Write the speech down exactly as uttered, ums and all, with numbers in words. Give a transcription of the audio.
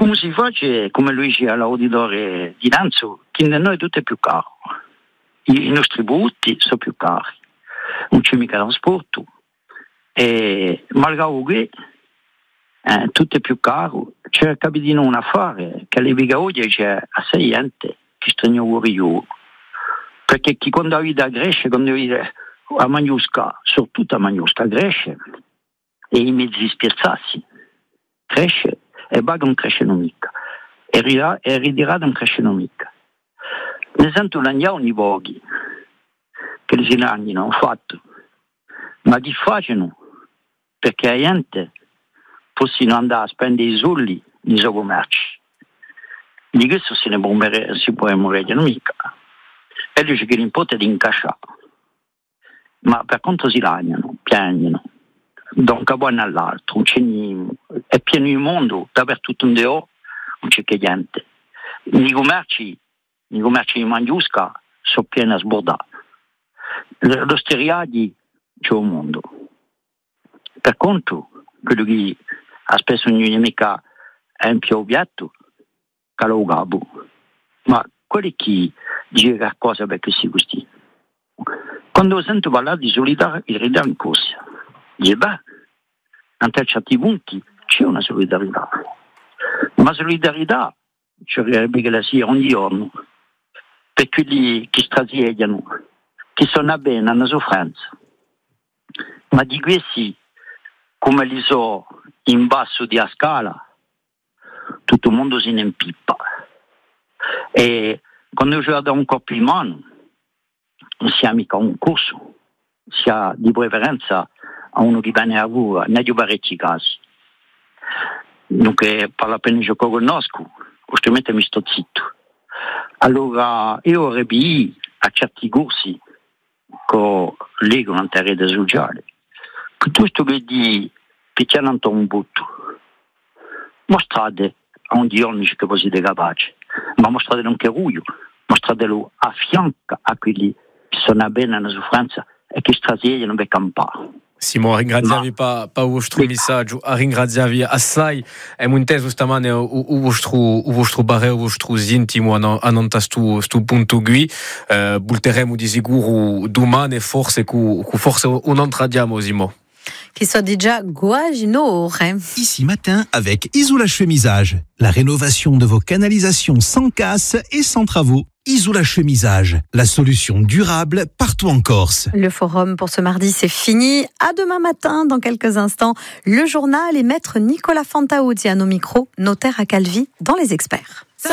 come si fa, come lui dice all'auditore di Nanzo, che da noi tutto è più caro. I, i nostri butti sono più cari, non c'è mica trasporto. E malgrado che eh, tutto è più caro, c'è capito un affare che le viga oggi c'è assai gente che strano io, perché chi quando vita cresce, quando vita a Magnusca, soprattutto a Magnusca cresce, e i mezzi spiazzassi cresce e va non crescono mica, e rirà e ridirà non crescono mica. Ne sento l'andiamo i voghi che gli anni non hanno fatto, ma chi facciano perché la gente possono andare a spendere i soldi nei suoi commerci. Di questo se ne può morire, si può morire mica. E dice che l'importa è di incasciare. Ma per contro si lagnano, piangono, da un capo all'altro, è pieno il mondo, dappertutto un deo, non c'è che niente. Nei commerci, nei commerci di Mangiusca sono pieni a sbordare. Lo steriadi c'è un mondo. Per contro, quello che ha spesso non è mica un più obietto, che lo gabo. Ma quelli che dicono qualcosa perché si gusti. Quando sento parlare di solidarietà, il ridere in corsa. Dice, beh, a certi punti c'è una solidarietà. Ma solidarietà ci vorrebbe che la sia ogni giorno per quelli che strasiediano, che sono bene alla sofferenza. Ma di questi, come li so in basso di a scala, tutto il mondo se ne impippa. E quando io do un colpo in mano, non sia mica un corso, sia di preferenza a uno che viene a voi, ne ho parecchi casi. Dunque, per la pena che io conosco, ovviamente mi sto zitto. Allora, io vorrei a certi corsi che leggono in rete sociale, piuttosto che di picchiare un butto, mostrate a un giorno che voi siete capaci, ma mostratelo anche ruglio, mostratelo a fianco a quelli che sono bene nella sofferenza e che strasiegliano per campare. Simo, ringraziavi pa pa o vostro messaggio, ringraziavi assai e munteso stamane o o vostro o vostro bare o vostro intimo a non stu stu punto qui eh, bulteremo di sicuro domani forse cu cu forse on entradiamo Simo. Qui soit déjà Guagino. Ici matin avec Isola Chemisage, la rénovation de vos canalisations sans casse et sans travaux. Isola Chemisage, la solution durable partout en Corse. Le forum pour ce mardi, c'est fini. À demain matin, dans quelques instants, le journal et maître Nicolas Fantaudi à nos micros, notaire à Calvi, dans Les Experts.